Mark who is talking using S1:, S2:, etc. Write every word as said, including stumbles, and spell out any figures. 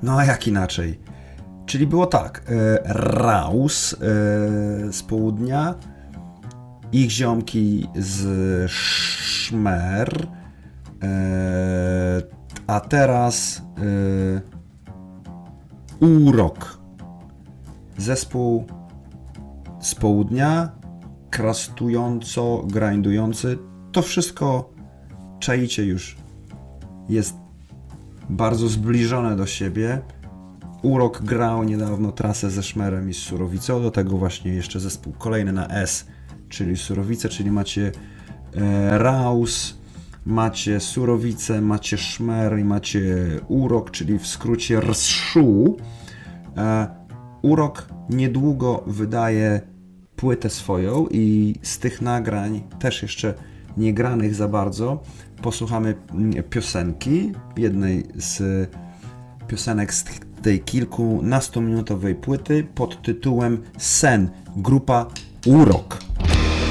S1: No a jak inaczej? Czyli było tak, e, Raus e, z południa, ich ziomki z Szmer, e, a teraz e, Urok. Zespół z południa, krastująco, grindujący. To wszystko czaicie już. Jest bardzo zbliżone do siebie. Urok grał niedawno trasę ze Szmerem i z Surowicą, do tego właśnie jeszcze zespół kolejny na S, czyli Surowice, czyli macie e, Raus, macie Surowicę, macie Szmer i macie Urok, czyli w skrócie Rszu. E, Urok niedługo wydaje płytę swoją i z tych nagrań, też jeszcze nie granych za bardzo, posłuchamy piosenki, jednej z piosenek z tej kilkunastominutowej płyty pod tytułem Sen, grupa Urok.